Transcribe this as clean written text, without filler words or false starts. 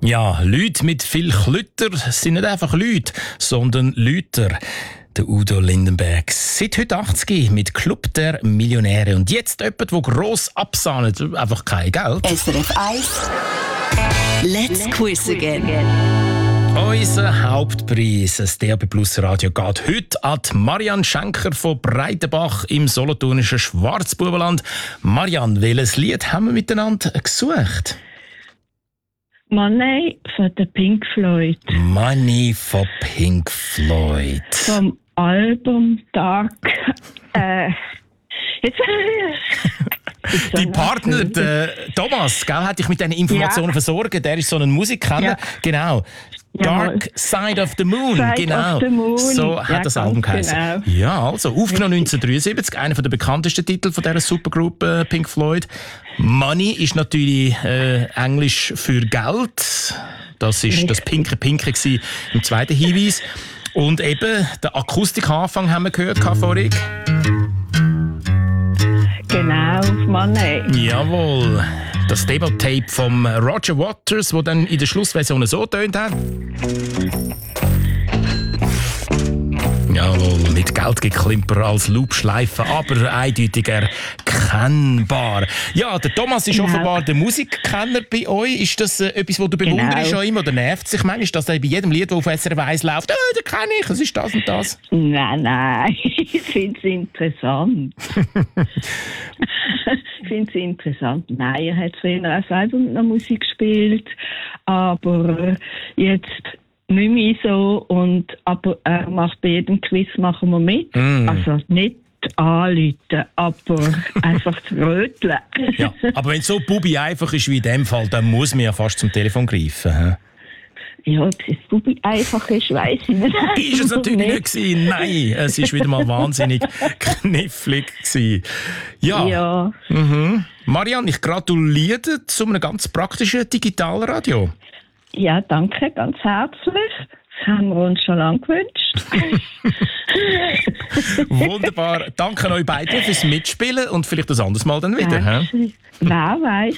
Ja, Leute mit viel Klütter sind nicht einfach Leute, sondern Lüter. Der Udo Lindenberg, seit heute 80 mit Club der Millionäre. Und jetzt jemand, der gross absahnet, einfach kein Geld. SRF 1 Let's Quiz Again. Unser Hauptpreis, das DAB Plus Radio, geht heute an Marianne Schenker von Breitenbach im solothurnischen Schwarzbubenland. Marianne, welches Lied haben wir miteinander gesucht? Money von der Pink Floyd. Money von Pink Floyd. Vom Album Dark. Die Partner, der Thomas, gell, hat dich mit diesen Informationen versorgt. Der ist so ein Musikkenner. Ja. Genau. Dark Side of the Moon. Genau. Of the Moon. So hat das Album geheißen. Genau. Ja, also aufgenommen 1973, einer der bekanntesten Titel von dieser Supergruppe Pink Floyd. Money ist natürlich Englisch für Geld. Das ist das Pinke gewesen im zweiten Hinweis. Und eben, den Akustikanfang haben wir gehört vorhin. Genau, Money. Jawohl. Das Demo-Tape vom Roger Waters, das dann in der Schlussversion so tönt hat. Jawohl, mit Geldgeklimper als Loopschleife, aber eindeutig erkennbar. Ja, der Thomas ist offenbar der Musikkenner bei euch. Ist das etwas, was du bewunderst schon immer oder nervt sich manchmal, dass er bei jedem Lied, das auf SRF 1 läuft, den kenne ich, es ist das und das? Nein, ich finde es interessant. Nein, er hat früher auch selber mit einer Musik gespielt, aber jetzt nicht mehr so. Aber er macht bei jedem Quiz machen wir mit. Also nicht anrufen, aber einfach zu röteln. Ja, aber wenn es so Bubi einfach ist wie in dem Fall, dann muss man ja fast zum Telefon greifen. Ja, ob es Bubi einfach ist, weiss ich nicht. Ist es natürlich nicht gewesen. Nein, es war wieder mal wahnsinnig knifflig gewesen. Ja. Marianne, ich gratuliere zu einem ganz praktischen Digitalradio. Ja, danke, ganz herzlich. Das haben wir uns schon lange gewünscht. Wunderbar. Danke euch beiden fürs Mitspielen und vielleicht das anderes Mal dann wieder. Wer weiß,